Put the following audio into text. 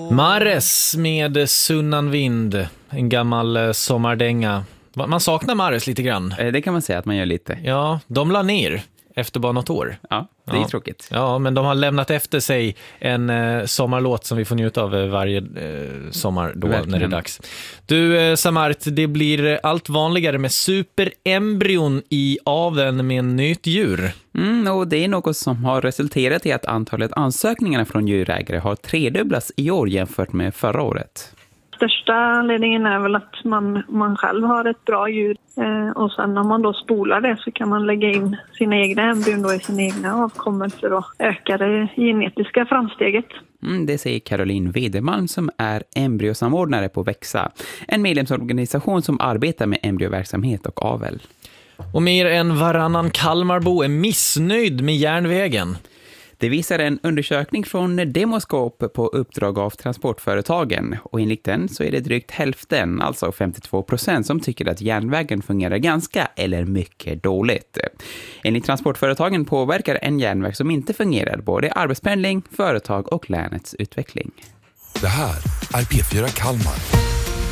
Mares med Sunnan vind, en gammal sommardänga. Man saknar Mares lite grann. Det kan man säga att man gör lite. Ja, de la ner efter bara något år. Ja, det är tråkigt. Ja, men de har lämnat efter sig en sommarlåt som vi får njuta av varje sommar då. Verkligen. När det är dags. Du, Samart, det blir allt vanligare med superembryon i aveln med nytt djur. Och det är något som har resulterat i att antalet ansökningar från djurägare har tredubblats i år jämfört med förra året. Största anledningen är väl att man själv har ett bra djur och sen om man då spolar det så kan man lägga in sina egna embryon då i sina egna avkommelser och öka det genetiska framsteget. Det säger Caroline Wederman som är embryosamordnare på Växa, en medlemsorganisation som arbetar med embryoverksamhet och avel. Och mer än varannan Kalmarbo är missnöjd med järnvägen. Det visar en undersökning från Demoskop på uppdrag av transportföretagen och enligt den så är det drygt hälften, alltså 52%, som tycker att järnvägen fungerar ganska eller mycket dåligt. Enligt transportföretagen påverkar en järnväg som inte fungerar både arbetspendling, företag och länets utveckling. Det här är P4 Kalmar.